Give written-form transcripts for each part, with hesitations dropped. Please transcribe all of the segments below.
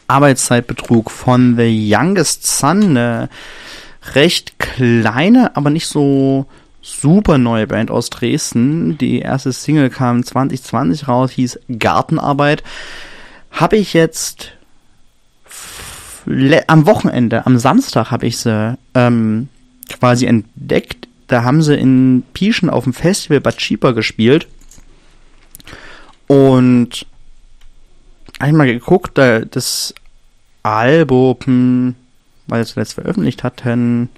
Arbeitszeitbetrug von The Youngest Son, eine recht kleine, aber nicht so super neue Band aus Dresden. Die erste Single kam 2020 raus, hieß Gartenarbeit. Habe ich jetzt am Wochenende, am Samstag habe ich sie quasi entdeckt. Da haben sie in Pieschen auf dem Festival Bad Schieper gespielt. Und habe ich mal geguckt, das Album, weil sie zuletzt veröffentlicht hatten,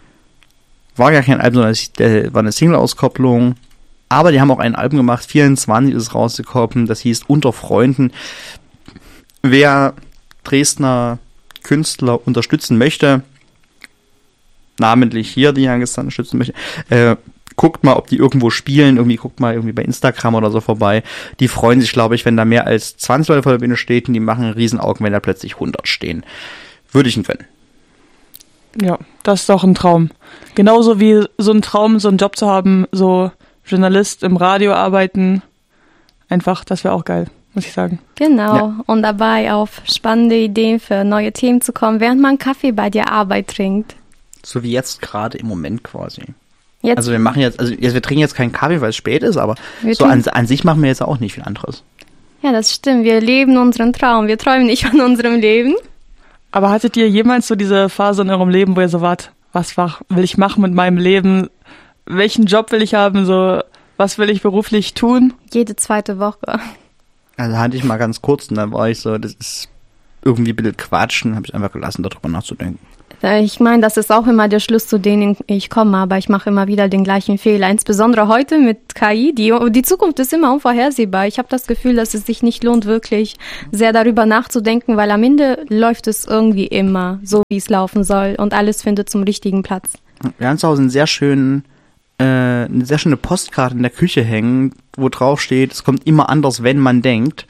war gar kein Album, sondern war eine Single-Auskopplung. Aber die haben auch ein Album gemacht, 24 ist rausgekommen, das hieß Unter Freunden. Wer Dresdner Künstler unterstützen möchte, namentlich hier die Youngest Son unterstützen möchte, guckt mal, ob die irgendwo spielen, guckt mal bei Instagram oder so vorbei. Die freuen sich, glaube ich, wenn da mehr als 20 Leute vor der Bühne stehen, und die machen einen Riesenaugen, wenn da plötzlich 100 stehen. Würde ich ihn gönnen. Ja, das ist doch ein Traum. Genauso wie so ein Traum, so einen Job zu haben, so Journalist im Radio arbeiten. Einfach, das wäre auch geil, muss ich sagen. Genau, ja. Und dabei auf spannende Ideen für neue Themen zu kommen, während man Kaffee bei der Arbeit trinkt. So wie jetzt gerade im Moment quasi. Jetzt, also wir trinken jetzt keinen Kaffee, weil es spät ist, aber so an sich machen wir jetzt auch nicht viel anderes. Ja, das stimmt. Wir leben unseren Traum. Wir träumen nicht von unserem Leben. Aber hattet ihr jemals so diese Phase in eurem Leben, wo ihr so wart, was will ich machen mit meinem Leben? Welchen Job will ich haben? So, was will ich beruflich tun? Jede zweite Woche. Also hatte ich mal ganz kurz und dann war ich so, das ist irgendwie ein bisschen Quatschen, habe ich einfach gelassen, darüber nachzudenken. Ich meine, das ist auch immer der Schluss, zu dem ich komme, aber ich mache immer wieder den gleichen Fehler. Insbesondere heute mit KI. Die Zukunft ist immer unvorhersehbar. Ich habe das Gefühl, dass es sich nicht lohnt, wirklich sehr darüber nachzudenken, weil am Ende läuft es irgendwie immer so, wie es laufen soll und alles findet zum richtigen Platz. Wir haben zu Hause eine sehr schöne Postkarte in der Küche hängen, wo drauf steht, es kommt immer anders, wenn man denkt.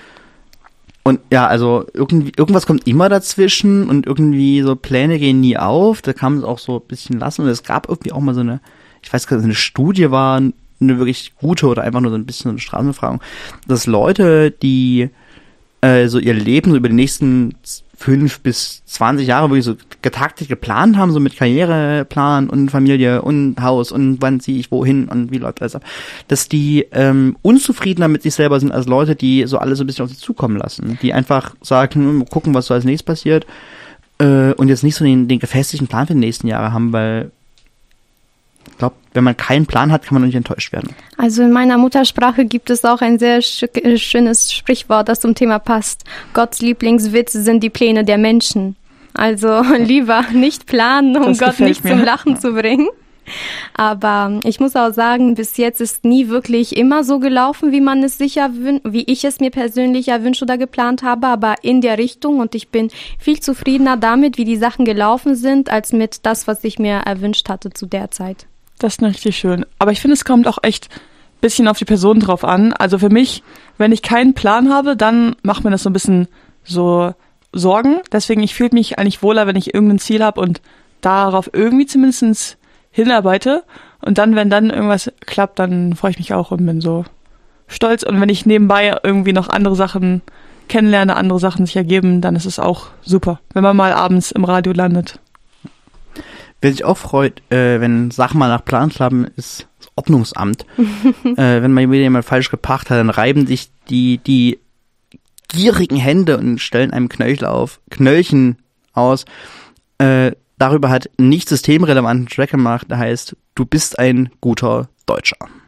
Und ja, also irgendwas kommt immer dazwischen und irgendwie so Pläne gehen nie auf. Da kann man es auch so ein bisschen lassen. Und es gab irgendwie auch mal so eine, ich weiß gar nicht, eine Studie war, eine wirklich gute oder einfach nur so ein bisschen eine Straßenbefragung, dass Leute, die so ihr Leben so über die nächsten 5 bis 20 Jahre wirklich so getaktet geplant haben, so mit Karriereplan und Familie und Haus und wann ziehe ich wohin und wie läuft alles ab, dass die unzufriedener mit sich selber sind als Leute, die so alles so ein bisschen auf sich zukommen lassen, die einfach sagen, gucken, was so als nächstes passiert und jetzt nicht so den gefestigten Plan für die nächsten Jahre haben, weil ich glaube, wenn man keinen Plan hat, kann man nicht enttäuscht werden. Also in meiner Muttersprache gibt es auch ein sehr schönes Sprichwort, das zum Thema passt. Gottes Lieblingswitze sind die Pläne der Menschen. Also lieber nicht planen, um Gott nicht zum Lachen zu bringen. Aber ich muss auch sagen, bis jetzt ist nie wirklich immer so gelaufen, wie ich es mir persönlich erwünscht oder geplant habe, aber in der Richtung, und ich bin viel zufriedener damit, wie die Sachen gelaufen sind, als mit das, was ich mir erwünscht hatte zu der Zeit. Das ist richtig schön. Aber ich finde, es kommt auch echt ein bisschen auf die Person drauf an. Also für mich, wenn ich keinen Plan habe, dann macht mir das so ein bisschen so Sorgen. Deswegen, ich fühle mich eigentlich wohler, wenn ich irgendein Ziel habe und darauf irgendwie zumindest hinarbeite. Und dann, wenn dann irgendwas klappt, dann freue ich mich auch und bin so stolz. Und wenn ich nebenbei irgendwie noch andere Sachen kennenlerne, andere Sachen sich ergeben, dann ist es auch super, wenn man mal abends im Radio landet. Wer sich auch freut, wenn Sachen mal nach Plan klappen, ist das Ordnungsamt. Wenn man wieder jemand falsch geparkt hat, dann reiben sich die gierigen Hände und stellen einem Knöllchen aus. Darüber hat nicht systemrelevanten Track gemacht, der heißt, du bist ein guter Deutscher.